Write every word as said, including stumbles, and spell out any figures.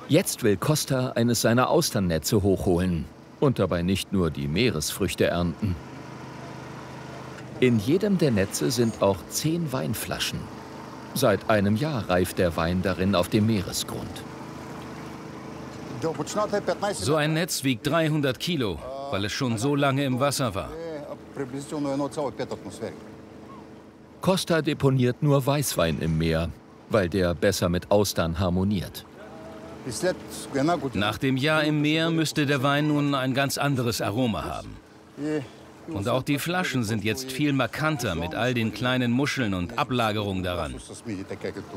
Jetzt will Costa eines seiner Austernnetze hochholen und dabei nicht nur die Meeresfrüchte ernten. In jedem der Netze sind auch zehn Weinflaschen. Seit einem Jahr reift der Wein darin auf dem Meeresgrund. So ein Netz wiegt dreihundert Kilo, weil es schon so lange im Wasser war. Costa deponiert nur Weißwein im Meer, weil der besser mit Austern harmoniert. Nach dem Jahr im Meer müsste der Wein nun ein ganz anderes Aroma haben. Und auch die Flaschen sind jetzt viel markanter mit all den kleinen Muscheln und Ablagerungen daran.